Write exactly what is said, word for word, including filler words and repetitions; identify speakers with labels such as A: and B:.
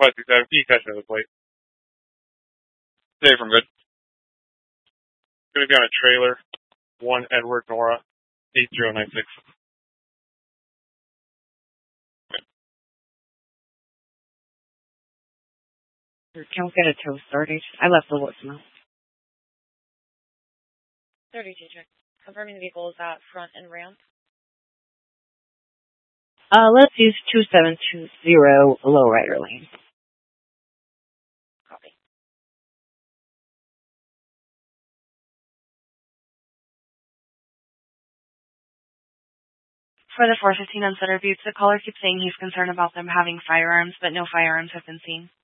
A: five six seven, can you catch another plate? Dave from Good. Gonna be on a trailer, one Edward Nora, eight zero nine six.
B: Can we get a tow started? I left the voicemail.
C: thirty-two check. Confirming the vehicle is at front and ramp.
B: Uh, let's use two seven two zero lowrider lane.
C: Copy.
D: For the four fifteen on Sutter Buttes, the caller keeps saying he's concerned about them having firearms, but no firearms have been seen.